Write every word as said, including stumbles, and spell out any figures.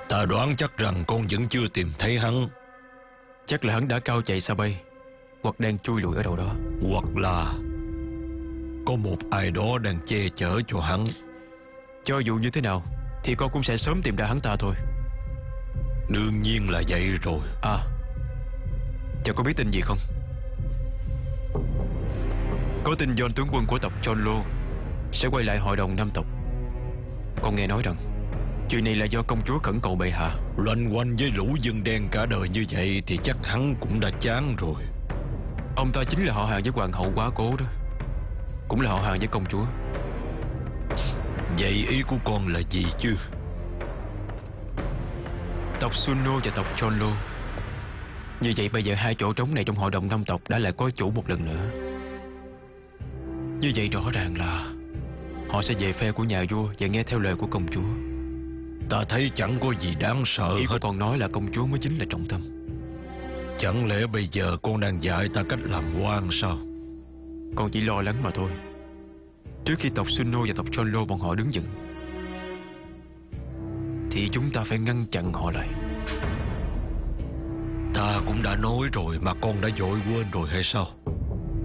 Ta đoán chắc rằng con vẫn chưa tìm thấy hắn. Chắc là hắn đã cao chạy xa bay, hoặc đang chui lùi ở đâu đó. Hoặc là có một ai đó đang che chở cho hắn. Cho dù như thế nào thì con cũng sẽ sớm tìm ra hắn ta thôi. Đương nhiên là vậy rồi. À, cháu có biết tin gì không? Có tin John tướng quân của tộc John Lo sẽ quay lại hội đồng năm tộc. Con nghe nói rằng chuyện này là do công chúa khẩn cầu bệ hạ. Loanh quanh với lũ dân đen cả đời như vậy thì chắc hắn cũng đã chán rồi. Ông ta chính là họ hàng với hoàng hậu quá cố đó, cũng là họ hàng với công chúa. Vậy ý của con là gì chứ? Tộc Sunno và tộc John Lo. Như vậy bây giờ hai chỗ trống này trong hội đồng năm tộc đã lại có chủ một lần nữa. Như vậy rõ ràng là họ sẽ về phe của nhà vua và nghe theo lời của công chúa. Ta thấy chẳng có gì đáng sợ Ý hết. của con nói là công chúa mới chính là trọng tâm. Chẳng lẽ bây giờ con đang dạy ta cách làm quan sao? Con chỉ lo lắng mà thôi. Trước khi tộc Sunno và tộc John Lo bọn họ đứng dựng thì chúng ta phải ngăn chặn họ lại. Ta cũng đã nói rồi mà con đã vội quên rồi hay sao?